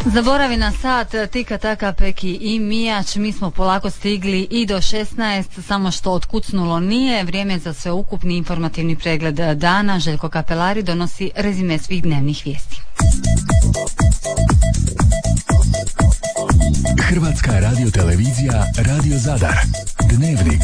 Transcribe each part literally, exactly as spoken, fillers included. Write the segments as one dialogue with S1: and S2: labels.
S1: Zaboravi na sat, tika taka Peki i Mijač, mi smo polako stigli i do šesnaest, samo što otkucnulo nije. Vrijeme za sveukupni informativni pregled dana. Željko Kapelari donosi rezime svih dnevnih vijesti.
S2: Hrvatska radiotelevizija, Radio Zadar, Dnevnik.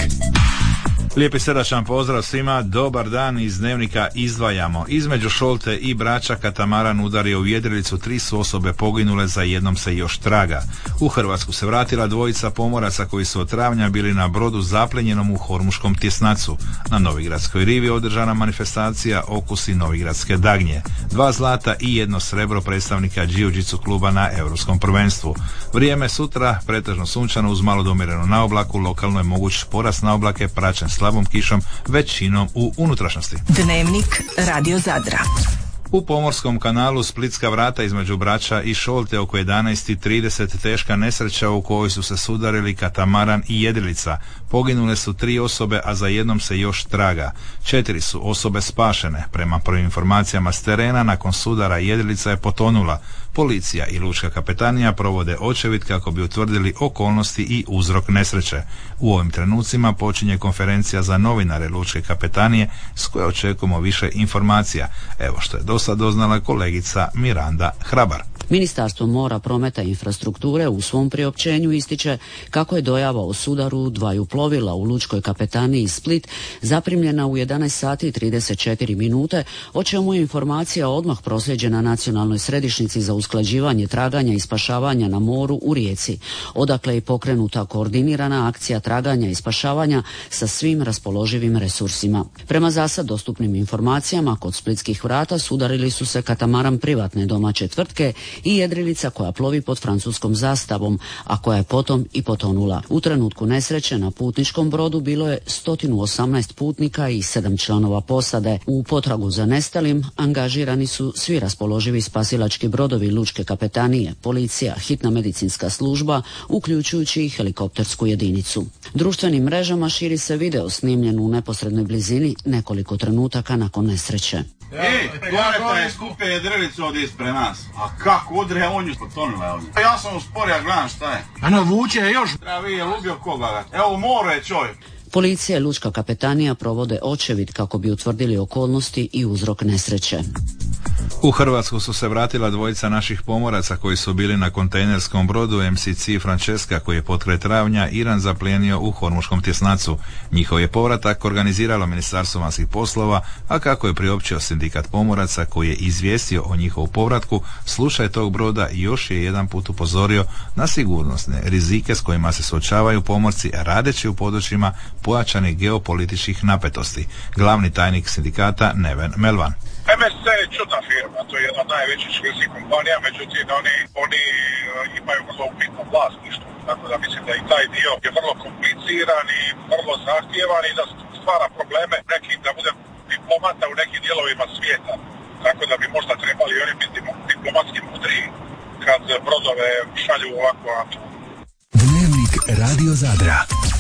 S3: Lijepi srdačan pozdrav svima, dobar dan. Iz Dnevnika izdvajamo. Između Šolte i Brača katamaran udario u jedrilicu, tri su osobe poginule, za jednom se još traga. U Hrvatsku se vratila dvojica pomoraca koji su od travnja bili na brodu zaplenjenom u Hormuškom tjesnacu. Na Novigradskoj rivi održana manifestacija Okusi Novigradske dagnje. Dva zlata i jedno srebro predstavnika jiu-jitsu kluba na Europskom prvenstvu. Vrijeme sutra pretežno sunčano uz malo domjerenu naoblaku, lokalno je moguć porast naoblake praćen slabom kišom, većinom u unutrašnjosti.
S4: Dnevnik Radio Zadra.
S3: U pomorskom kanalu Splitska vrata između Brača i Šolte oko jedanaest i trideset teška nesreća u kojoj su se sudarili katamaran i jedrilica. Poginule su tri osobe, a za jednom se još traga. Četiri su osobe spašene. Prema prvim informacijama s terena, nakon sudara jedrilica je potonula. Policija i lučka kapetanija provode očevid kako bi utvrdili okolnosti i uzrok nesreće. U ovim trenucima počinje konferencija za novinare lučke kapetanije s koje očekujemo više informacija. Evo što je dosad doznala kolegica Miranda Hrabar.
S5: Ministarstvo mora, prometa i infrastrukture u svom priopćenju ističe kako je dojava o sudaru dvaju plovila u lučkoj kapetaniji Split zaprimljena u jedanaest sati i trideset četiri minute, o čemu je informacija odmah proslijeđena Nacionalnoj središnjici za usklađivanje traganja i spašavanja na moru u Rijeci, odakle je pokrenuta koordinirana akcija traganja i spašavanja sa svim raspoloživim resursima. Prema zasad dostupnim informacijama, kod Splitskih vrata sudarili su se katamaran privatne domaće tvrtke i jedrilica koja plovi pod francuskom zastavom, a koja je potom i potonula. U trenutku nesreće na putničkom brodu bilo je sto osamnaest putnika i sedam članova posade. U potragu za nestalim angažirani su svi raspoloživi spasilački brodovi lučke kapetanije, policija, hitna medicinska služba, uključujući i helikoptersku jedinicu. Društvenim mrežama širi se video snimljen u neposrednoj blizini nekoliko trenutaka nakon nesreće.
S6: Ej, Goreta je skupe jedrilicu ovdje ispred nas. A kako udre, on ju potonila je ovdje. Ja sam usporio, gledam šta je.
S7: A no vuče još.
S6: Treba vi, je ubio koga? Evo more je čovjek.
S5: Policija i lučka kapetanija provode očevid kako bi utvrdili okolnosti i uzrok nesreće.
S3: U Hrvatsku su se vratila dvojica naših pomoraca koji su bili na kontejnerskom brodu M C C Francesca koji je potkraj travnja Iran zaplijenio u Hormuškom tjesnacu. Njihov je povratak organiziralo Ministarstvo vanjskih poslova, a kako je priopćio sindikat pomoraca koji je izvijestio o njihovu povratku, slučaj tog broda još je jedan put upozorio na sigurnosne rizike s kojima se suočavaju pomorci radeći u područjima pojačanih geopolitičkih napetosti. Glavni tajnik sindikata Neven Melvan.
S8: M S C je čudna firma, to je jedna od najvećih švedskih kompanija, međutim oni, oni imaju vrlo upitno vlasništvo, tako da mislim da i taj dio je vrlo kompliciran i vrlo zahtjevan i da stvara probleme nekim, da bude diplomata u nekim dijelovima svijeta, tako da bi možda trebali oni biti diplomatski mudriji kad brodove šalju ovako avantu.
S2: Dnevnik Radio Zadra.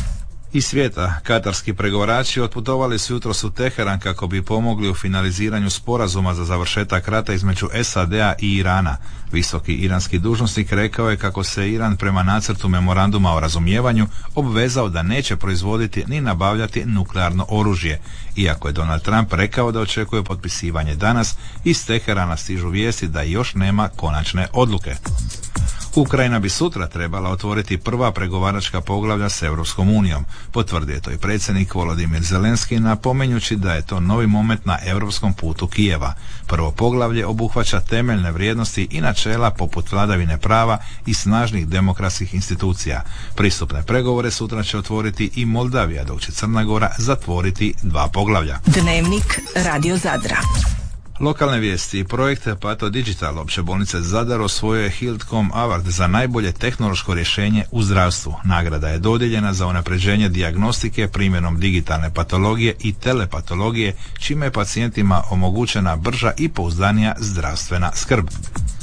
S3: Iz svijeta, katarski pregovarači otputovali su jutros u Teheran kako bi pomogli u finaliziranju sporazuma za završetak rata između S A D-a i Irana. Visoki iranski dužnosnik rekao je kako se Iran prema nacrtu memoranduma o razumijevanju obvezao da neće proizvoditi ni nabavljati nuklearno oružje. Iako je Donald Trump rekao da očekuje potpisivanje danas, iz Teherana stižu vijesti da još nema konačne odluke. Ukrajina bi sutra trebala otvoriti prva pregovaračka poglavlja s Europskom unijom. Potvrdio je to i predsjednik Volodimir Zelenski, napominjući da je to novi moment na europskom putu Kijeva. Prvo poglavlje obuhvaća temeljne vrijednosti i načela poput vladavine prava i snažnih demokratskih institucija. Pristupne pregovore sutra će otvoriti i Moldavija, dok će Crna Gora zatvoriti dva poglavlja.
S4: Dnevnik Radio Zadra.
S3: Lokalne vijesti. Projekt Pato Digital opće bolnice Zadar osvojio je Hildcom Award za najbolje tehnološko rješenje u zdravstvu. Nagrada je dodijeljena za unapređenje dijagnostike primjenom digitalne patologije i telepatologije, čime je pacijentima omogućena brža i pouzdanija zdravstvena skrb.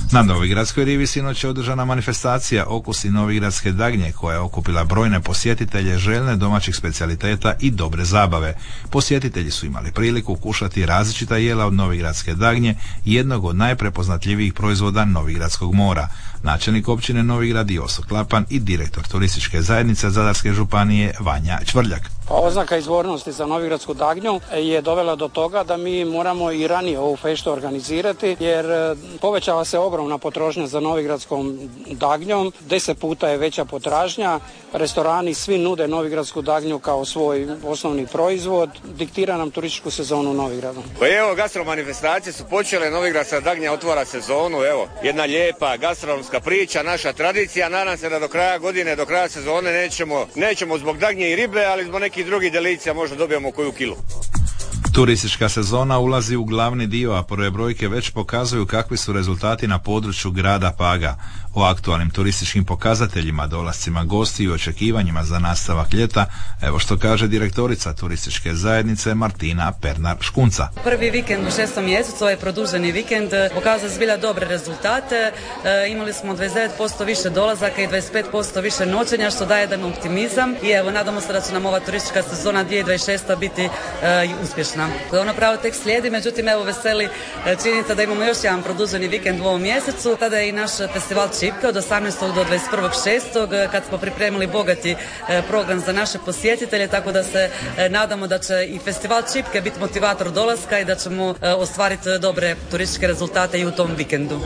S3: Na Novigradskoj rivi sinoć je održana manifestacija Okusi Novigradske dagnje koja je okupila brojne posjetitelje željne domaćih specijaliteta i dobre zabave. Posjetitelji su imali priliku kušati različita jela od Novigradske dagnje, jednog od najprepoznatljivijih proizvoda Novigradskog mora. Načelnik općine Novigrad Joso Klapan i direktor turističke zajednice Zadarske županije Vanja Čvrljak.
S7: Pa oznaka izvornosti za Novigradsku dagnju je dovela do toga da mi moramo i ranije ovu feštu organizirati, jer povećava se ogromna potrošnja za Novigradskom dagnjom, deset puta je veća potražnja, restorani svi nude Novigradsku dagnju kao svoj osnovni proizvod, diktira nam turističku sezonu u Novigradu.
S9: Pa evo, gastromanifestacije su počele, Novigradska dagnja otvara sezonu, evo, jedna lijepa gastronomska priča, naša tradicija, nadam se da do kraja godine, do kraja sezone nećemo, nećemo zbog dagnje i ribe, ali zbog nekih drugih delicija možda dobijemo koju kilu.
S3: Turistička sezona ulazi u glavni dio, a prve brojke već pokazuju kakvi su rezultati na području grada Paga. O aktualnim turističkim pokazateljima, dolascima gostiju i očekivanjima za nastavak ljeta, evo što kaže direktorica turističke zajednice Martina Pernar-Škunca.
S10: Prvi vikend u šestom mjesecu, ovaj produženi vikend, pokazao zbilja dobre rezultate. E, imali smo dvadeset devet posto više dolazaka i dvadeset pet posto više noćenja, što daje jedan optimizam. I evo, nadamo se da će nam ova turistička sezona dvije tisuće dvadeset šesta biti e, uspješna. Ono pravo tek slijedi, međutim, evo, veseli e, činjenica da imamo još jedan produženi vikend u ovom mjesecu. Tada je i naš festival Čipka od osamnaestog do dvadeset prvog šestog kad smo pripremili bogati program za naše posjetitelje, tako da se nadamo da će i festival Čipke biti motivator dolaska i da ćemo ostvariti dobre turističke rezultate i u tom vikendu.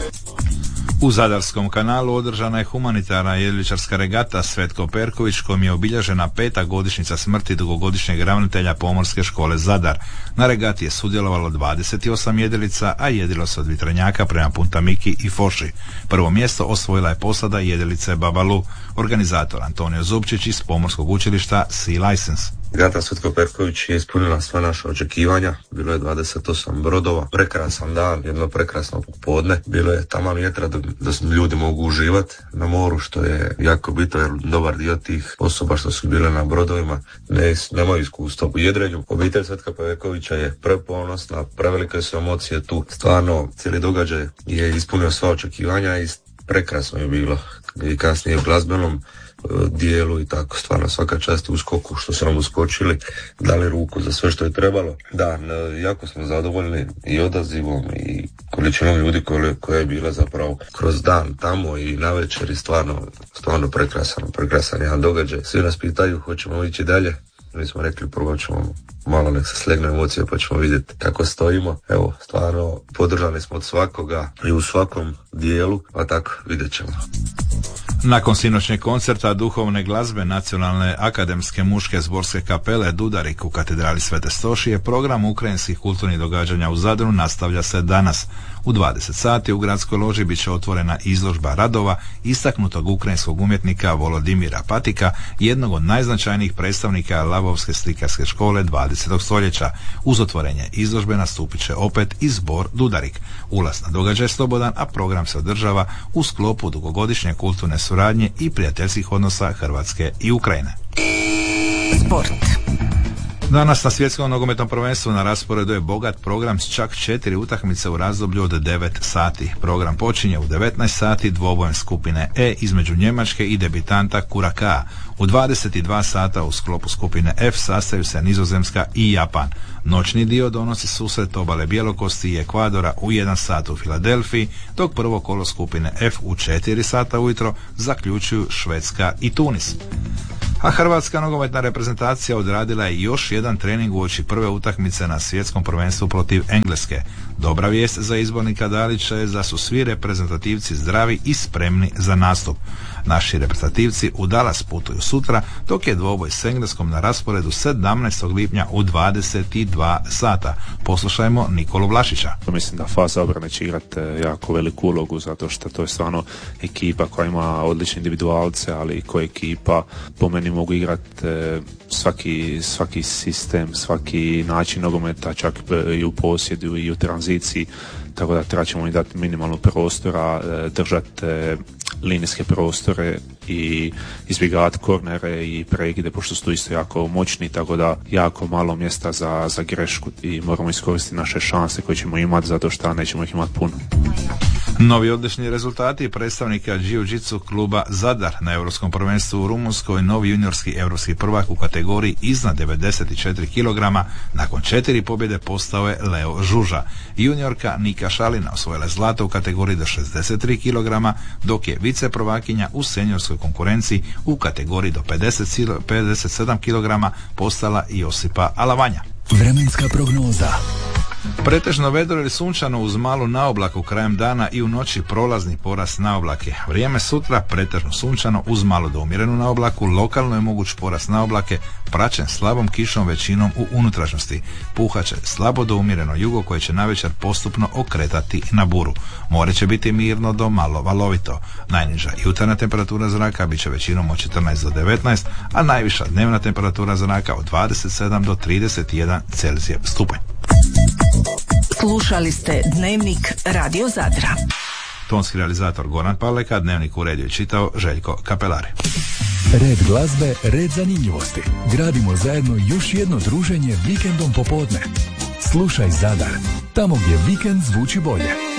S3: U Zadarskom kanalu održana je humanitarna jedriličarska regata Svetko Perković, kojom je obilježena peta godišnjica smrti dugogodišnjeg ravnatelja Pomorske škole Zadar. Na regati je sudjelovalo dvadeset osam jedrilica, a jedrilo se od Vitrenjaka prema Punta Miki i Foši. Prvo mjesto osvojila je posada jedrilice Babalu. Organizator Antonio Zupčić iz Pomorskog učilišta Sea License.
S11: Regata Svetko Perković je ispunila sva naša očekivanja, bilo je dvadeset osam brodova, prekrasan dan, jedno prekrasno popodne, bilo je taman vjetra da, da ljudi mogu uživati na moru, što je jako bitno jer dobar dio tih osoba što su bile na brodovima ne, nemaju iskustva u jedrenju. Obitelj Svetka Perkovića je preponosna, prevelike su emocije tu, stvarno cijeli događaj je ispunio sva očekivanja i prekrasno je bilo i kasnije u glazbenom dijelu i tako, stvarno svaka čast u skoku što su nam uskočili, dali ruku za sve što je trebalo. Da, jako smo zadovoljni i odazivom i količinom ljudi koje, koje je bila zapravo kroz dan tamo i navečer i stvarno, stvarno prekrasan, prekrasan jedan događaj. Svi nas pitaju hoćemo ići dalje, mi smo rekli prvo ćemo malo nek se slegne emocije pa ćemo vidjeti kako stojimo. Evo, stvarno podržani smo od svakoga i u svakom dijelu, pa tako vidjet ćemo.
S3: Nakon sinoćnjeg koncerta duhovne glazbe Nacionalne akademske muške zborske kapele Dudarik u katedrali Svete Stošije, program ukrajinskih kulturnih događanja u Zadru nastavlja se danas. U dvadeset sati u gradskoj loži bit će otvorena izložba radova istaknutog ukrajinskog umjetnika Volodimira Patika, jednog od najznačajnijih predstavnika lavovske slikarske škole dvadesetog stoljeća. Uz otvorenje izložbe nastupit će opet i zbor Dudarik. Ulaz na događaj je slobodan, a program se održava u sklopu dugogodišnje kulturne suradnje i prijateljskih odnosa Hrvatske i Ukrajine.
S4: Sport.
S3: Danas na svjetskom nogometnom prvenstvu na rasporedu je bogat program s čak četiri utakmice u razdoblju od devet sati. Program počinje u devetnaest sati dvobojem skupine E između Njemačke i debitanta Kuraka. U dvadeset dva sata u sklopu skupine F sastaju se Nizozemska i Japan. Noćni dio donosi susret obale Bjelokosti i Ekvadora u jedan sat u Filadelfiji, dok prvo kolo skupine F u četiri sata ujutro zaključuju Švedska i Tunis. A hrvatska nogometna reprezentacija odradila je još jedan trening uoči prve utakmice na svjetskom prvenstvu protiv Engleske. Dobra vijest za izbornika Dalića je da su svi reprezentativci zdravi i spremni za nastup. Naši reprezentativci u Dallas putuju sutra, dok je dvoboj s Engleskom na rasporedu sedamnaestog lipnja u dvadeset dva sata. Poslušajmo Nikolu Vlašića.
S12: Mislim da faza obrane će igrati jako veliku ulogu, zato što to je stvarno ekipa koja ima odlične individualce, ali koja ekipa po meni mogu igrati svaki, svaki sistem, svaki način nogometa, čak i u posjedu i u tranziciji, tako da treba ćemo im dati minimalno prostora, držati linijske prostore i izbjegavati kornere i prekide, pošto su tu isto jako moćni, tako da jako malo mjesta za, za grešku i moramo iskoristiti naše šanse koje ćemo imati, zato što nećemo ih imati puno.
S3: Novi odlični rezultati predstavnika Jiu-Jitsu kluba Zadar na Europskom prvenstvu u Rumunskoj, novi juniorski europski prvak u kategoriji iznad devedeset četiri kilograma, nakon četiri pobjede postao je Leo Žuža. Juniorka Nika Šalina osvojila zlato u kategoriji do šezdeset tri kilograma, dok je viceprvakinja u seniorskoj konkurenciji u kategoriji do pedeset sedam kilograma postala Josipa Alavanja.
S2: Vremenska prognoza.
S3: Pretežno vedro ili sunčano uz malu naoblaku krajem dana i u noći prolazni porast naoblake. Vrijeme sutra pretežno sunčano uz malo do umjerenu naoblaku, lokalno je moguć porast naoblake praćen slabom kišom većinom u unutrašnjosti. Puhaće slabo do umjereno jugo koje će navečer postupno okretati na buru. More će biti mirno do malo valovito. Najniža jutarnja temperatura zraka bit će većinom od četrnaest do devetnaest, a najviša dnevna temperatura zraka od dvadeset sedam do trideset jedan Celzijev stupanj.
S4: Slušali ste Dnevnik Radio Zadra.
S3: Tonski realizator Goran Paleka, Dnevnik uredio i čitao Željko Kapelari.
S2: Red glazbe, red zanimljivosti. Gradimo zajedno još jedno druženje vikendom popodne. Slušaj Zadar, tamo gdje vikend zvuči bolje.